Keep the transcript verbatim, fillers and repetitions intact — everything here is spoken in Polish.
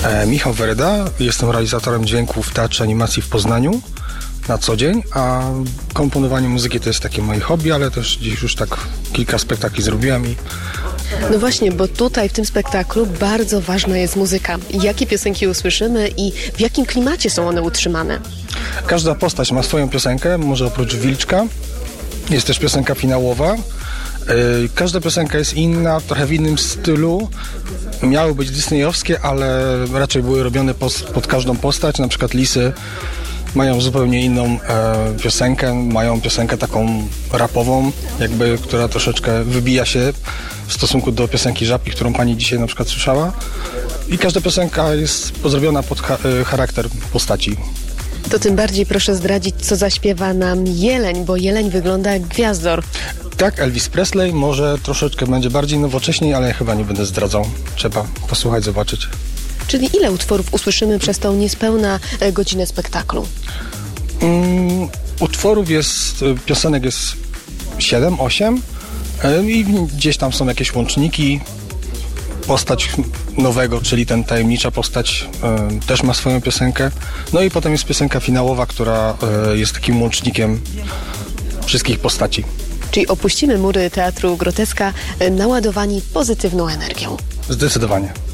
E, Michał Weryda, jestem realizatorem dźwięku w Teatrze Animacji w Poznaniu na co dzień, a komponowanie muzyki to jest takie moje hobby, ale też dziś już tak kilka spektakli zrobiłem i No właśnie, bo tutaj w tym spektaklu bardzo ważna jest muzyka. Jakie piosenki usłyszymy i w jakim klimacie są one utrzymane? każda postać ma swoją piosenkę, może oprócz Wilczka. Jest też piosenka finałowa. Yy, Każda piosenka jest inna, trochę w innym stylu. Miały być disneyowskie, ale raczej były robione pos- pod każdą postać. Na przykład lisy mają zupełnie inną e, piosenkę. Mają piosenkę taką rapową, jakby, która troszeczkę wybija się w stosunku do piosenki Żabki, którą pani dzisiaj na przykład słyszała. I każda piosenka jest zrobiona pod cha- e, charakter postaci. To tym bardziej proszę zdradzić, co zaśpiewa nam Jeleń, bo Jeleń wygląda jak gwiazdor. Tak, Elvis Presley, może troszeczkę będzie bardziej nowocześniej, ale ja chyba nie będę zdradzał. Trzeba posłuchać, zobaczyć. Czyli ile utworów usłyszymy przez tą niespełna e, godzinę spektaklu? Mm, utworów jest, piosenek jest siedem, osiem e, i gdzieś tam są jakieś łączniki. Postać nowego, czyli ten tajemnicza postać e, też ma swoją piosenkę. No i potem jest piosenka finałowa, która e, jest takim łącznikiem wszystkich postaci. Czyli opuścimy mury Teatru Groteska e, naładowani pozytywną energią. Zdecydowanie.